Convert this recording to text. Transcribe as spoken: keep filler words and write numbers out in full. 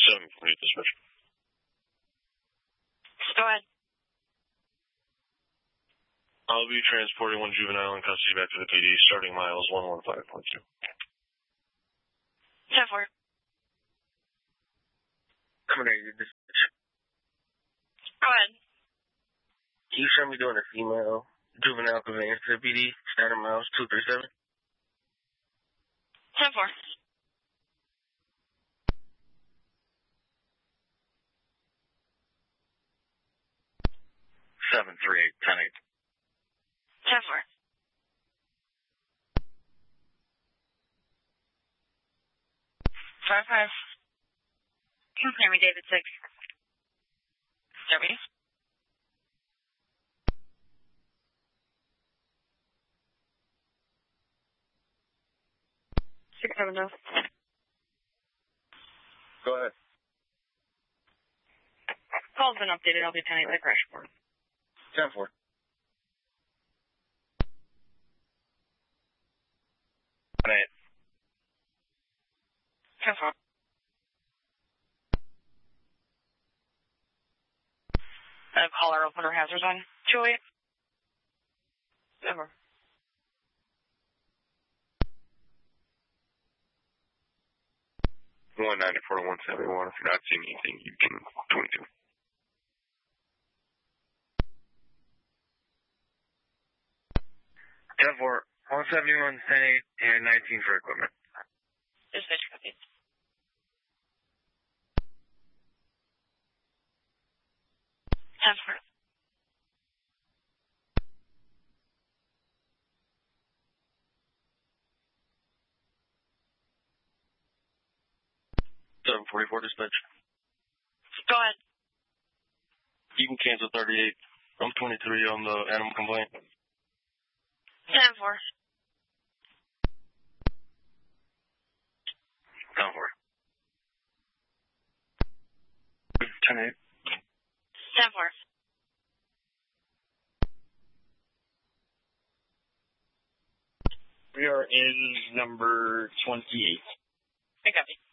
seven forty-eight dispatch. Go ahead. I'll be transporting one juvenile in custody back to the P D, starting miles one one five point two. ten four. Accommodated dispatch. Go ahead. Can you show me doing a female juvenile conveyance to the P D, starting miles two three seven? ten four. seven three eight, ten eight. ten four. five five. Confirm me, David six. W. six seven zero. Go ahead. Call's been updated. I'll be ten eight like crash report. ten four. ten eight. ten four. Uh, caller will put her hazards on. two eight. Over. one ninety-four to one seventy-one. If you're not seeing anything, you can twenty-two. ten four. one seventy-one, ten eight, and nineteen for equipment. Dispatch copy. ten four. seven forty-four dispatch. Go ahead. You can cancel thirty-eight. I'm twenty-three on the animal complaint. ten four. ten four. ten eight. ten four. We are in number twenty-eight. I copy.